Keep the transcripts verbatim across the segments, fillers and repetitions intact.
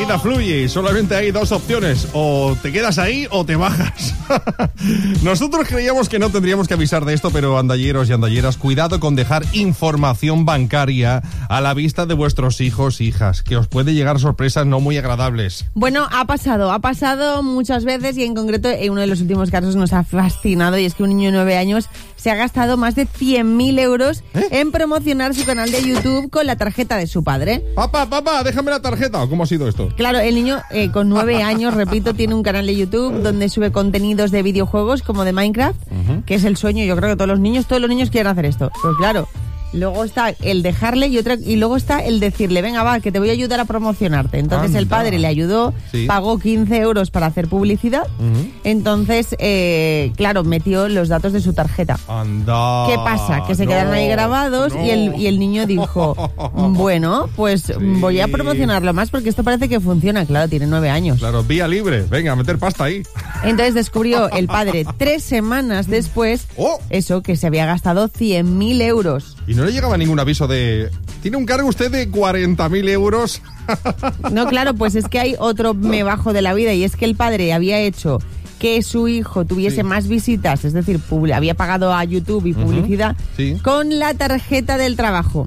vida fluye y solamente hay dos opciones, o te quedas ahí o te bajas. Nosotros creíamos que no tendríamos que avisar de esto, pero andalleros y andalleras, cuidado con dejar información bancaria a la vista de vuestros hijos, hijas, que os puede llegar sorpresas no muy agradables. Bueno, ha pasado, ha pasado muchas veces y en concreto en uno de los últimos casos nos ha fascinado, y es que un niño de nueve años se ha gastado más de cien mil euros ¿Eh? en promocionar su canal de YouTube con la tarjeta de su padre. Papá, papá, déjame la tarjeta. ¿Cómo ha sido esto? Claro, el niño eh, con nueve años, repito, tiene un canal de YouTube donde sube contenidos de videojuegos como de Minecraft, uh-huh. que es el sueño, yo creo que todos los niños, todos los niños quieren hacer esto. Pues claro, luego está el dejarle y otra y luego está el decirle, venga, va, que te voy a ayudar a promocionarte. Entonces Anda. el padre le ayudó, sí. pagó quince euros para hacer publicidad. Uh-huh. Entonces, eh, claro, metió los datos de su tarjeta. Anda. ¿Qué pasa? Que se no, quedaron ahí grabados no. y, el, y el niño dijo, bueno, pues sí. voy a promocionarlo más porque esto parece que funciona. Claro, tiene nueve años. Claro, vía libre. Venga, a meter pasta ahí. Entonces descubrió el padre tres semanas después, oh. eso, que se había gastado cien mil euros. Y no le llegaba ningún aviso de... ¿Tiene un cargo usted de cuarenta mil euros? No, claro, pues es que hay otro me bajo de la vida, y es que el padre había hecho que su hijo tuviese sí. más visitas, es decir, pub- había pagado a YouTube y publicidad uh-huh. sí. con la tarjeta del trabajo.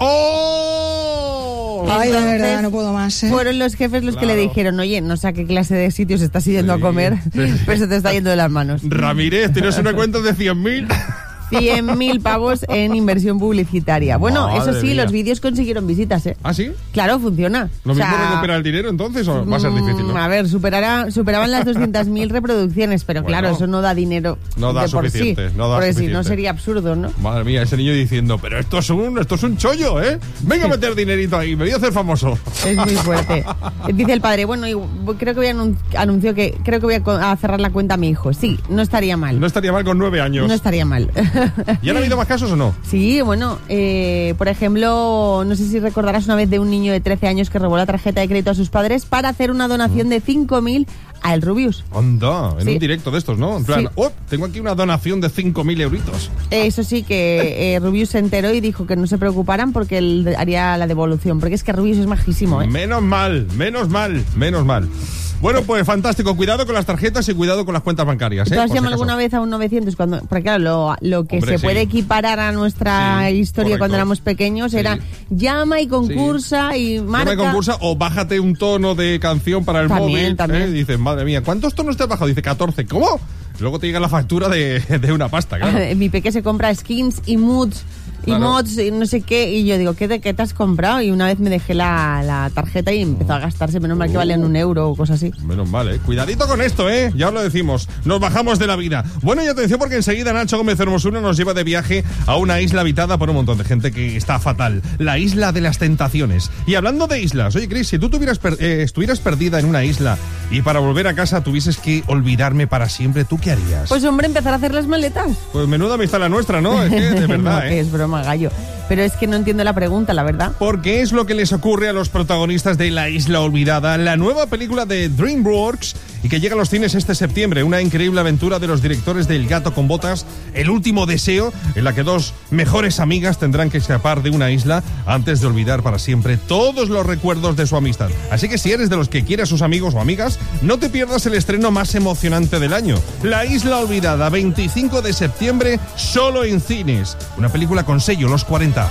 ¡Oh! Ay, de verdad, no puedo más, ¿eh? Fueron los jefes los claro. que le dijeron, oye, no sé a qué clase de sitios estás yendo sí. a comer, sí. pero se te está yendo de las manos. Ramírez, ¿tienes una cuenta de cien mil? cien mil pavos en inversión publicitaria. Bueno, Madre eso sí, mía. los vídeos consiguieron visitas, ¿eh? ¿Ah, sí? Claro, funciona. ¿Lo o mismo sea, recuperar el dinero entonces o va a ser difícil, no? A ver, superará, superaban las doscientas mil reproducciones, pero bueno, claro, eso no da dinero no da de por suficiente, sí. No da porque suficiente. si no sería absurdo, ¿no? Madre mía, ese niño diciendo, pero esto es un, esto es un chollo, ¿eh? Venga a meter dinerito ahí, me voy a hacer famoso. Es muy fuerte. Dice el padre, bueno, creo que voy a anun- anunció que creo que voy a, a cerrar la cuenta a mi hijo. Sí, no estaría mal. No estaría mal con nueve años. No estaría mal. ¿Y han habido más casos o no? Sí. Sí, bueno, eh, por ejemplo, no sé si recordarás una vez de un niño de trece años que robó la tarjeta de crédito a sus padres para hacer una donación de cinco mil a el Rubius. Anda, en sí. un directo de estos, ¿no? En plan, sí. oh, tengo aquí una donación de cinco mil euritos. Eso sí, que eh, Rubius se enteró y dijo que no se preocuparan porque él haría la devolución, porque es que Rubius es majísimo, ¿eh? Menos mal, menos mal, menos mal. Bueno, pues fantástico. Cuidado con las tarjetas y cuidado con las cuentas bancarias, ¿eh? ¿Tú has llamado si alguna vez a un novecientos? Cuando, porque claro, lo, lo que Hombre, se sí. puede equiparar a nuestra sí, historia correcto. cuando éramos pequeños sí. era llama y concursa sí. y marca. Llama y concursa o bájate un tono de canción para el también, móvil. También. ¿eh? Dices, madre mía, ¿cuántos tonos te has bajado? Dice, catorce. ¿Cómo? Luego te llega la factura de, de una pasta, claro. Mi peque se compra skins y moods y claro. mods y no sé qué, y yo digo, ¿qué, de, qué te has comprado? Y una vez me dejé la, la tarjeta y empezó a gastarse, menos mal que valían un euro o cosas así. Menos mal, eh. Cuidadito con esto, eh. Ya os lo decimos, nos bajamos de la vida. Bueno, y atención porque enseguida Nacho Gómez Hermosuna nos lleva de viaje a una isla habitada por un montón de gente que está fatal. La isla de las tentaciones. Y hablando de islas, oye Cris, si tú tuvieras per- eh, estuvieras perdida en una isla y para volver a casa tuvieses que olvidarme para siempre, ¿tú qué harías? Pues hombre, empezar a hacer las maletas. Pues menuda amistad la nuestra, ¿no? Es que de verdad, no, eh. que es broma, gallo. Pero es que no entiendo la pregunta, la verdad. ¿Por qué es lo que les ocurre a los protagonistas de La Isla Olvidada, la nueva película de DreamWorks y que llega a los cines este septiembre? Una increíble aventura de los directores de El gato con botas, El último deseo, en la que dos mejores amigas tendrán que escapar de una isla antes de olvidar para siempre todos los recuerdos de su amistad. Así que si eres de los que quiere a sus amigos o amigas, no te pierdas el estreno más emocionante del año. La Isla Olvidada, veinticinco de septiembre, solo en cines. Una película con sello Los cuarenta.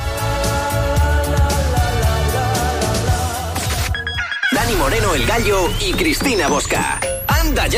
Dani Moreno, el Gallo y Cristina Bosca. ¡Anda ya!